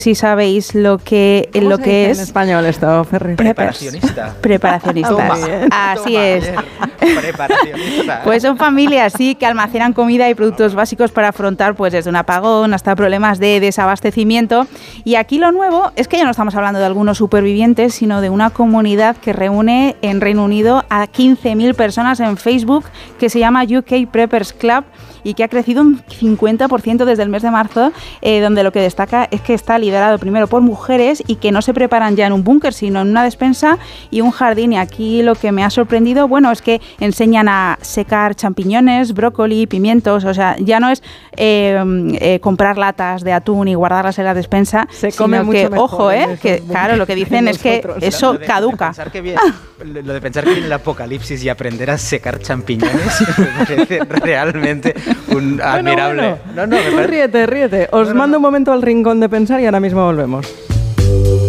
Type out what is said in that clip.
si sabéis lo que es en español esto, Ferri. Preparacionistas. Así es. Preparacionistas. Pues son familias, sí, que almacenan comida y productos básicos para afrontar, pues, desde un apagón hasta problemas de desabastecimiento. Y aquí lo nuevo es que ya no estamos hablando de algunos supervivientes, sino de una comunidad que reúne en Reino Unido a 15.000 personas en Facebook, que se llama UK Preppers Club, y que ha crecido un 50% desde el mes de marzo, donde lo que destaca es que está liderado primero por mujeres y que no se preparan ya en un búnker, sino en una despensa y un jardín. Y aquí lo que me ha sorprendido, bueno, es que enseñan a secar champiñones, brócoli, pimientos, o sea, ya no es comprar latas de atún y guardarlas en la despensa, se come sino mucho que, mejor, ojo, que claro, lo que dicen es que eso caduca. Lo de pensar que viene el apocalipsis y aprender a secar champiñones me parece realmente un admirable. Bueno. No, ríete. Os mando un momento al rincón de pensar y ahora mismo volvemos.